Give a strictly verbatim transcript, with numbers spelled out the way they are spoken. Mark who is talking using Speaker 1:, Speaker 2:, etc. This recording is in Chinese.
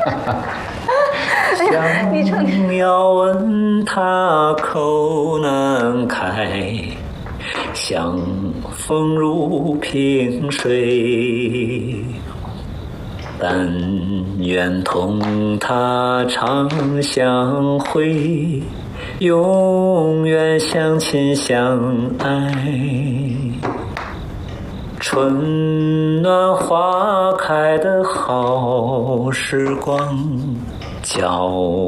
Speaker 1: 想要问他口难开，相逢如萍水，但愿同他常相会，永远相亲相爱。春暖花开的好时光，叫